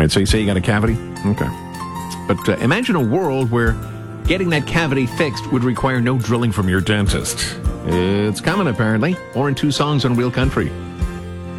right, so you say you got a cavity? Okay. But imagine a world where getting that cavity fixed would require no drilling from your dentist. It's coming, apparently. More in 2 songs on Wheel Country.